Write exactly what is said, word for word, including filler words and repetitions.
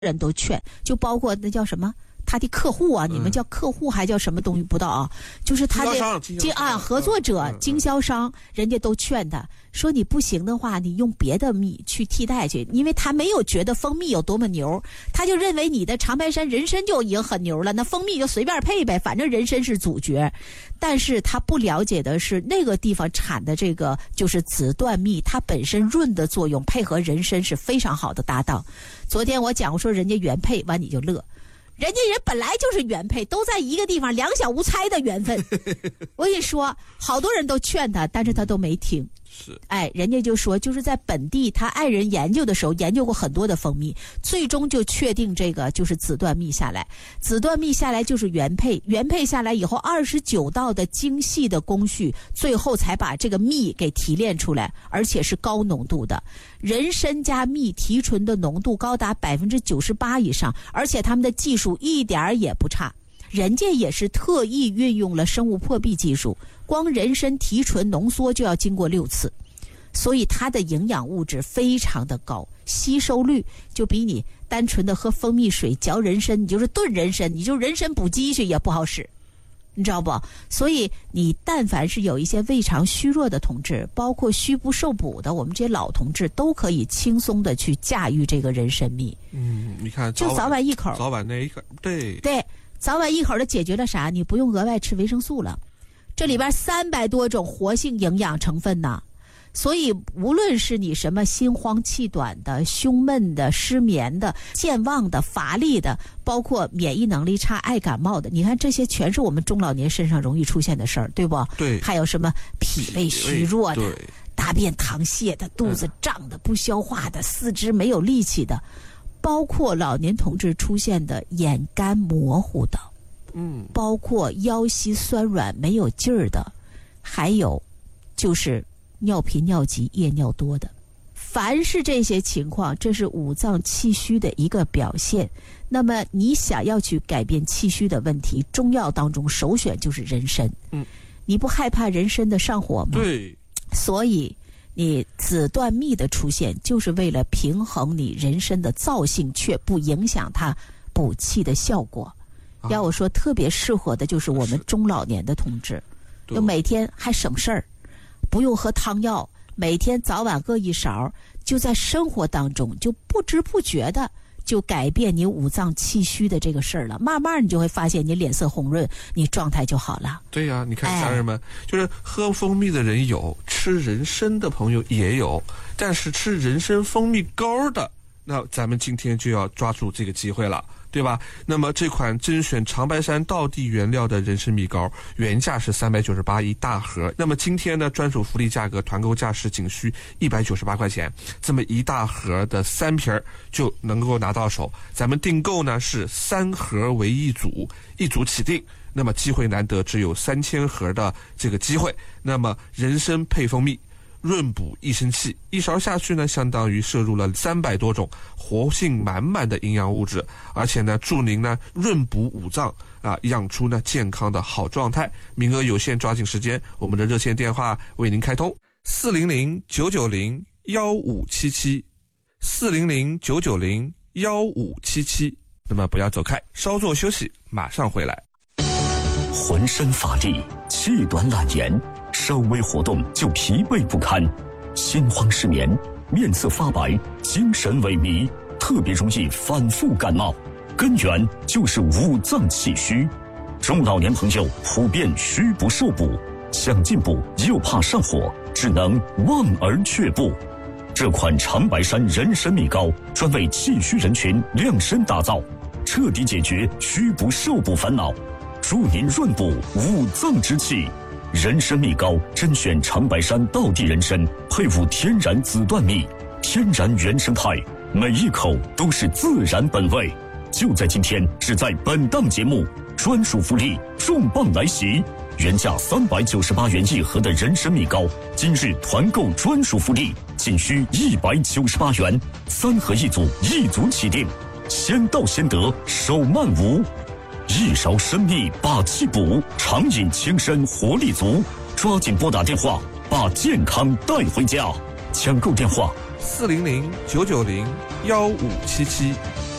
人都劝，就包括那叫什么他的客户啊，你们叫客户还叫什么东西不知道啊？就是他的经啊合作者、经销商，人家都劝他说你不行的话，你用别的蜜去替代去，因为他没有觉得蜂蜜有多么牛，他就认为你的长白山人参就已经很牛了，那蜂蜜就随便配呗，反正人参是主角。但是他不了解的是那个地方产的这个就是紫缎蜜，它本身润的作用配合人参是非常好的搭档。昨天我讲说人家原配，完你就乐。人家人本来就是原配，都在一个地方，两小无猜的缘分。我跟你说，好多人都劝他，但是他都没听。 是， 哎，人家就说，就是在本地，他爱人研究的时候，研究过很多的蜂蜜，最终就确定这个就是紫缎蜜下来。紫缎蜜下来就是原配，原配下来以后，二十九道的精细的工序，最后才把这个蜜给提炼出来，而且是高浓度的。人参加蜜提纯的浓度高达百分之九十八以上，而且他们的技术一点儿也不差。人家也是特意运用了生物破壁技术，光人参提纯浓缩就要经过六次，所以它的营养物质非常的高，吸收率就比你单纯的喝蜂蜜水嚼人参，你就是炖人参，你就人参补鸡去也不好使，你知道不？所以你但凡是有一些胃肠虚弱的同志，包括虚不受补的，我们这些老同志都可以轻松的去驾驭这个人参蜜。 嗯，你看就早晚一口， 早晚那一口，对对。早晚一口的解决了啥？你不用额外吃维生素了，这里边三百多种活性营养成分呢，所以无论是你什么心慌气短的、胸闷的、失眠的、健忘的、乏力的，包括免疫能力差、爱感冒的，你看这些全是我们中老年身上容易出现的事儿，对不？ 对。 还有什么脾胃虚弱的、大便溏泻的、肚子胀的、不消化的、四肢没有力气的。包括老年同志出现的眼干模糊的， 嗯， 包括腰膝酸软没有劲儿的，还有就是尿频尿急夜尿多的。凡是这些情况，这是五脏气虚的一个表现。那么你想要去改变气虚的问题，中药当中首选就是人参。 嗯， 你不害怕人参的上火吗？ 对，所以你紫缎蜜的出现就是为了平衡你人参的燥性，却不影响它补气的效果。啊、要我说特别适合的就是我们中老年的同志，就每天还省事儿，不用喝汤药，每天早晚各一勺，就在生活当中就不知不觉的就改变你五脏气虚的这个事儿了，慢慢你就会发现你脸色红润，你状态就好了。 对呀、啊，你看家人们、哎，就是喝蜂蜜的人有，吃人参的朋友也有，但是吃人参蜂蜜膏的，那咱们今天就要抓住这个机会了，对吧？那么这款甄选长白山道地原料的人参蜜膏，原价是三百九十八一大盒，那么今天呢专属福利价格，团购价是仅需一百九十八块钱，这么一大盒的三瓶就能够拿到手。咱们订购呢是三盒为一组，一组起订。那么机会难得，只有三千盒的这个机会。那么人参配蜂蜜，润补益生气，一勺下去呢，相当于摄入了三百多种活性满满的营养物质，而且呢，助您呢润补五脏啊，养出呢健康的好状态。名额有限，抓紧时间，我们的热线电话为您开通：四零零九九零幺五七七，四零零九九零幺五七七。那么不要走开，稍作休息，马上回来。 浑身乏力，气短懒言，稍微活动就疲惫不堪，心慌失眠，面色发白，精神萎靡，特别容易反复感冒，根源就是五脏气虚。中老年朋友普遍虚不受补，想进补又怕上火，只能望而却步。这款长白山人参蜜膏专为气虚人群量身打造，彻底解决虚不受补烦恼，助您润补五脏之气。人参蜜膏甄选长白山道地人参，配伍天然紫缎蜜，天然原生态，每一口都是自然本味。就在今天，只在本档节目，专属福利重磅来袭！原价三百九十八元一盒的人参蜜膏，今日团购专属福利，仅需一百九十八元，三盒一组，一组起订，先到先得，手慢无。一勺参蜜把气补，常饮轻身活力足，抓紧拨打电话，把健康带回家。抢购电话： 四零零九九零幺五七七，